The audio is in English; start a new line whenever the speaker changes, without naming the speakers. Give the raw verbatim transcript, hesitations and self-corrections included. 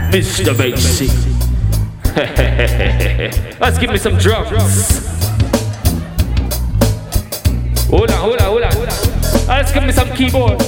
Mister Bassy. Let's give me some drums. Hold on, hold on, hold on. Let's give me some keyboard.